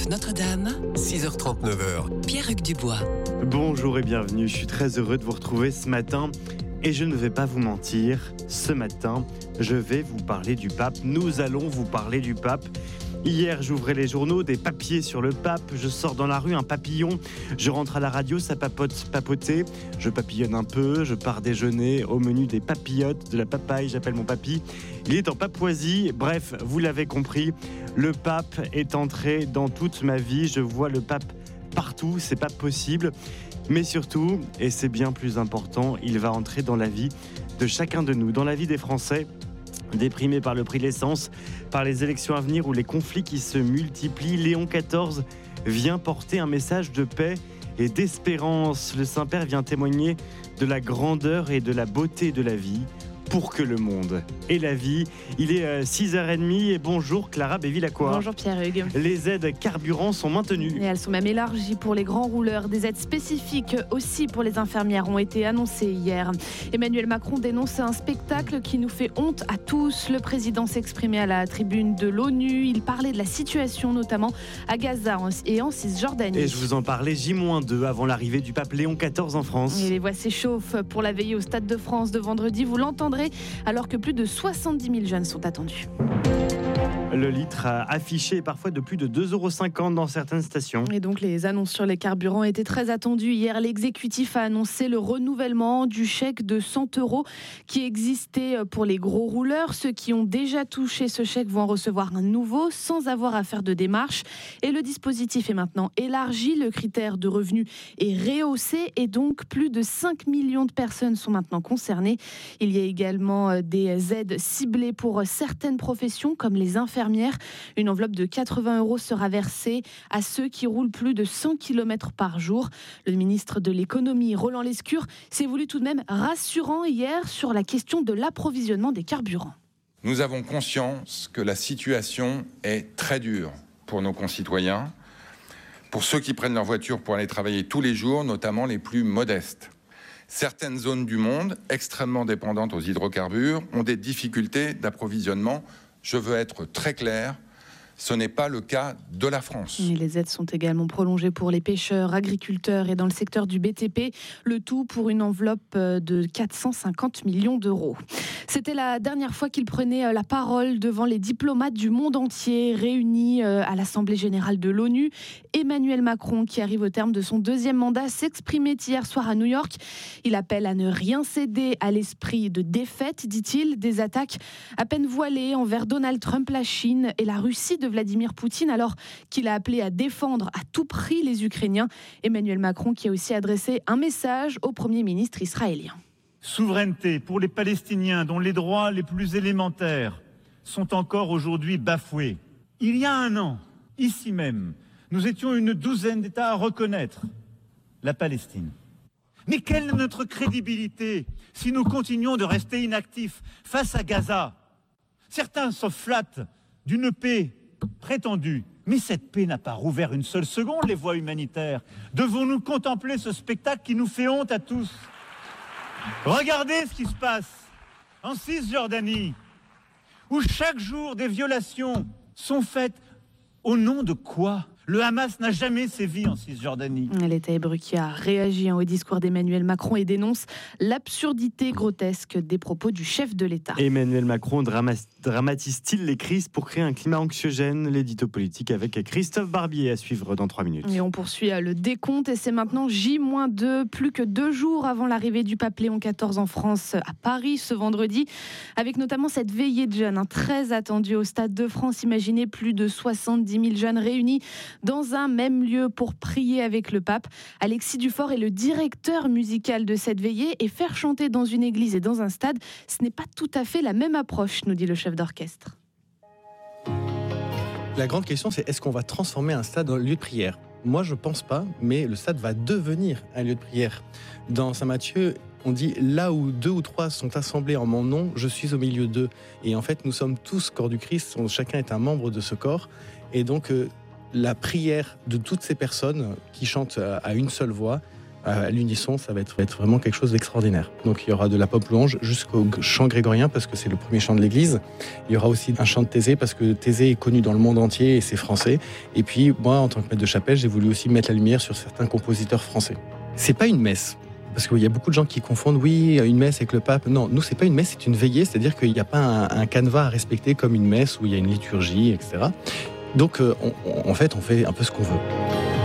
Radio Notre-Dame, 6h30, 9h. Pierre-Hugues Dubois. Bonjour et bienvenue, je suis très heureux de vous retrouver ce matin. Et je ne vais pas vous mentir, ce matin, je vais vous parler du pape. Nous allons vous parler du pape. Hier, j'ouvrais les journaux, des papiers sur le pape. Je sors dans la rue, un papillon. Je rentre à la radio, ça papoter. Je papillonne un peu, je pars déjeuner au menu des papillotes, de la papaye. J'appelle mon papy. Il est en Papouasie. Bref, vous l'avez compris, le pape est entré dans toute ma vie. Je vois le pape partout, c'est pas possible. Mais surtout, et c'est bien plus important, il va entrer dans la vie de chacun de nous, dans la vie des Français, déprimés par le prix de l'essence, par les élections à venir ou les conflits qui se multiplient. Léon XIV vient porter un message de paix et d'espérance. Le Saint-Père vient témoigner de la grandeur et de la beauté de la vie pour que le monde ait la vie. Il est 6h30 et bonjour Clara Béville-Lacroix. Bonjour Pierre-Hugues. Les aides carburant sont maintenues. Et elles sont même élargies pour les grands rouleurs. Des aides spécifiques aussi pour les infirmières ont été annoncées hier. Emmanuel Macron dénonce un spectacle qui nous fait honte à tous. Le président s'exprimait à la tribune de l'ONU. Il parlait de la situation notamment à Gaza et en Cisjordanie. Et je vous en parlais J-2 avant l'arrivée du pape Léon XIV en France. Et les voix s'échauffent pour la veillée au Stade de France de vendredi. Vous l'entendrez alors que plus de 70 000 jeunes sont attendus. Le litre a affiché parfois de plus de 2,50 € dans certaines stations. Et donc les annonces sur les carburants étaient très attendues. Hier, l'exécutif a annoncé le renouvellement du chèque de 100 € qui existait pour les gros rouleurs. Ceux qui ont déjà touché ce chèque vont en recevoir un nouveau sans avoir à faire de démarche. Et le dispositif est maintenant élargi. Le critère de revenu est rehaussé et donc plus de 5 millions de personnes sont maintenant concernées. Il y a également des aides ciblées pour certaines professions comme les infirmières. Une enveloppe de 80 € sera versée à ceux qui roulent plus de 100 km par jour. Le ministre de l'économie, Roland Lescure, s'est voulu tout de même rassurant hier sur la question de l'approvisionnement des carburants. Nous avons conscience que la situation est très dure pour nos concitoyens, pour ceux qui prennent leur voiture pour aller travailler tous les jours, notamment les plus modestes. Certaines zones du monde, extrêmement dépendantes aux hydrocarbures, ont des difficultés d'approvisionnement. Je veux être très clair, ce n'est pas le cas de la France. Et les aides sont également prolongées pour les pêcheurs, agriculteurs et dans le secteur du BTP, le tout pour une enveloppe de 450 millions d'euros. C'était la dernière fois qu'il prenait la parole devant les diplomates du monde entier réunis à l'Assemblée générale de l'ONU. Emmanuel Macron, qui arrive au terme de son deuxième mandat, s'exprimait hier soir à New York. Il appelle à ne rien céder à l'esprit de défaite, dit-il, des attaques à peine voilées envers Donald Trump, la Chine et la Russie de Vladimir Poutine, alors qu'il a appelé à défendre à tout prix les Ukrainiens. Emmanuel Macron qui a aussi adressé un message au Premier ministre israélien. Souveraineté pour les Palestiniens dont les droits les plus élémentaires sont encore aujourd'hui bafoués. Il y a un an, ici même, nous étions une douzaine d'États à reconnaître la Palestine. Mais quelle est notre crédibilité si nous continuons de rester inactifs face à Gaza ? Certains se flattent d'une paix prétendue, mais cette paix n'a pas rouvert une seule seconde les voies humanitaires. Devons-nous contempler ce spectacle qui nous fait honte à tous ? Regardez ce qui se passe en Cisjordanie, où chaque jour des violations sont faites. Au nom de quoi ? Le Hamas n'a jamais sévi en Cisjordanie. L'État hébreu qui a réagi au discours d'Emmanuel Macron et dénonce l'absurdité grotesque des propos du chef de l'État. Emmanuel Macron dramatise-t-il les crises pour créer un climat anxiogène ? L'édito politique avec Christophe Barbier à suivre dans 3 minutes. Et on poursuit le décompte et c'est maintenant J-2, plus que 2 jours avant l'arrivée du pape Léon XIV en France à Paris ce vendredi, avec notamment cette veillée de jeunes très attendue au Stade de France. Imaginez plus de 70 000 jeunes réunis dans un même lieu pour prier avec le pape. Alexis Dufort est le directeur musical de cette veillée et faire chanter dans une église et dans un stade, ce n'est pas tout à fait la même approche, nous dit le chef d'orchestre. La grande question, c'est est-ce qu'on va transformer un stade en lieu de prière ? Moi, je pense pas, mais le stade va devenir un lieu de prière. Dans Saint Matthieu, on dit « Là où 2 ou 3 sont assemblés en mon nom, je suis au milieu d'eux ». Et en fait, nous sommes tous corps du Christ, chacun est un membre de ce corps. Et donc, la prière de toutes ces personnes qui chantent à une seule voix à l'unisson, ça va être vraiment quelque chose d'extraordinaire. Donc il y aura de la pop louange jusqu'au chant grégorien, parce que c'est le premier chant de l'église. Il y aura aussi un chant de Thésée, parce que Thésée est connu dans le monde entier et c'est français. Et puis moi, en tant que maître de chapelle, j'ai voulu aussi mettre la lumière sur certains compositeurs français. C'est pas une messe. Parce qu'il y a beaucoup de gens qui confondent, oui, une messe avec le pape. Non, nous, c'est pas une messe, c'est une veillée. C'est-à-dire qu'il n'y a pas un canevas à respecter comme une messe où il y a une liturgie, etc. Donc, en fait, on fait un peu ce qu'on veut.